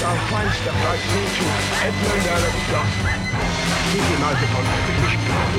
our fine stuff like Paul Edmund Alexander. Keep your microphone.